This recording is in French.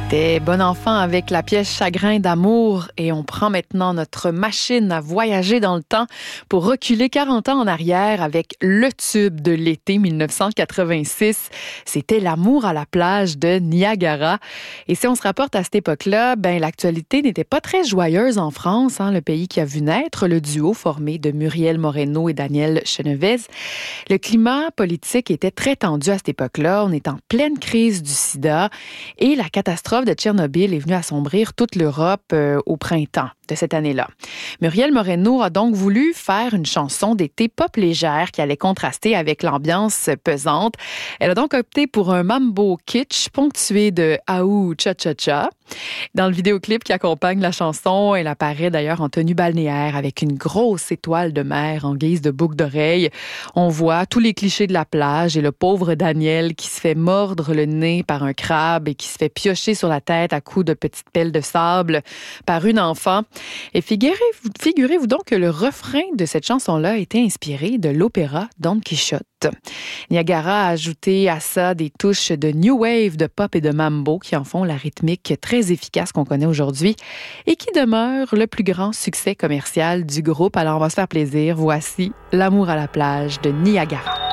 C'était Bon enfant avec la pièce Chagrin d'amour et on prend maintenant notre machine à voyager dans le temps pour reculer 40 ans en arrière avec le tube de l'été 1986. C'était L'amour à la plage de Niagara. Et si on se rapporte à cette époque-là, l'actualité n'était pas très joyeuse en France, le pays qui a vu naître le duo formé de Muriel Moreno et Daniel Chenevez. Le climat politique était très tendu à cette époque-là. On est en pleine crise du sida et la catastrophe de Tchernobyl est venue assombrir toute l'Europe au printemps de cette année-là. Muriel Moreno a donc voulu faire une chanson d'été pop légère qui allait contraster avec l'ambiance pesante. Elle a donc opté pour un mambo kitsch ponctué de Aou Cha Cha Cha. Dans le vidéoclip qui accompagne la chanson, elle apparaît d'ailleurs en tenue balnéaire avec une grosse étoile de mer en guise de boucle d'oreille. On voit tous les clichés de la plage et le pauvre Daniel qui se fait mordre le nez par un crabe et qui se fait piocher sur la tête à coups de petites pelles de sable par une enfant. Et figurez-vous donc que le refrain de cette chanson-là a été inspiré de l'opéra Don Quichotte. Niagara a ajouté à ça des touches de new wave, de pop et de mambo qui en font la rythmique très efficace qu'on connaît aujourd'hui et qui demeure le plus grand succès commercial du groupe. Alors on va se faire plaisir. Voici L'amour à la plage de Niagara.